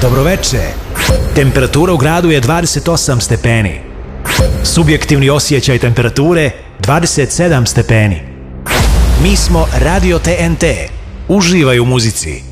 Dobroveče. Temperatura u gradu je 28 stepeni. Subjektivni osjećaj temperature 27 stepeni. Mi smo Radio TNT. Uživaj u muzici.